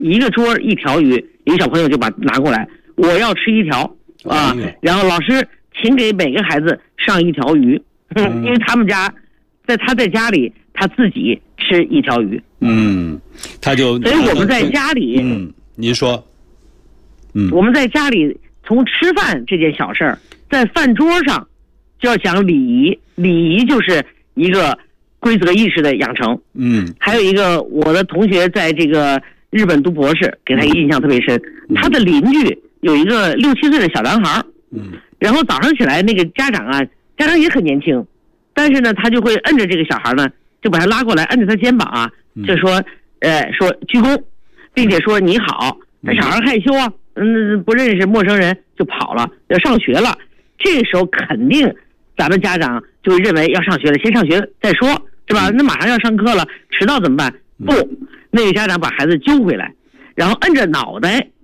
一个桌一条鱼，一个小朋友就把拿过来，我要吃一条啊，然后老师请给每个孩子上一条鱼，因为他们家他在家里他自己吃一条鱼， 他就所以我们在家里， 您说， 我们在家里从吃饭这件小事儿，在饭桌上就要讲礼仪，礼仪就是一个规则意识的养成。还有一个我的同学在这个日本读博士，给他一个印象特别深，他的邻居有一个6、7岁的小男孩，然后早上起来那个家长也很年轻，但是呢他就会摁着这个小孩呢，就把他拉过来，摁着他肩膀就说说鞠躬，并且说你好。那小孩害羞不认识陌生人就跑了，要上学了。这个时候肯定咱们家长就会认为要上学了，先上学再说，是吧？那马上要上课了，迟到怎么办？不，那个家长把孩子揪回来，然后摁着脑袋